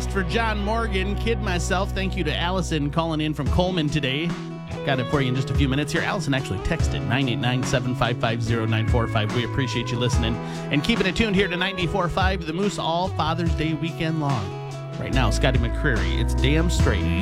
for John Morgan. Kid myself. Thank you to Allison calling in from Coleman today. Got it for you in just a few minutes here. Allison actually texted 989-755-0945. We appreciate you listening and keeping it tuned here to 94.5 The Moose all Father's Day weekend long. Right now, Scotty McCreery. It's damn straight.